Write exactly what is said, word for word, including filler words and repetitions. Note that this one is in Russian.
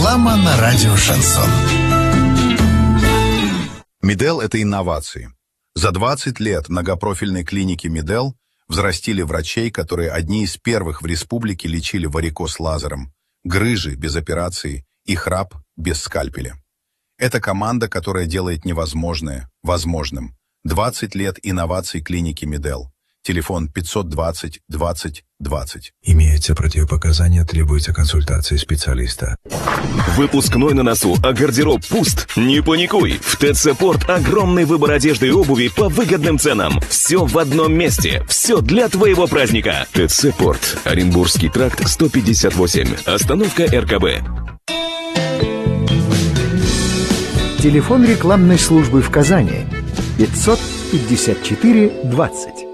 Реклама на радио «Шансон». Медел – это инновации. За двадцать лет многопрофильной клиники Медел взрастили врачей, которые одни из первых в республике лечили варикоз лазером, грыжи без операции и храп без скальпеля. Это команда, которая делает невозможное возможным. двадцать лет инноваций клиники Медел. Телефон пятьсот двадцать двадцать двадцать. Имеются противопоказания, требуется консультация специалиста. Выпускной на носу, а гардероб пуст? Не паникуй! В ТЦ Порт огромный выбор одежды и обуви по выгодным ценам. Все в одном месте. Все для твоего праздника. ТЦ Порт. Оренбургский тракт, сто пятьдесят восемь. Остановка эр ка бэ. Телефон рекламной службы в Казани пятьсот пятьдесят четыре двадцать.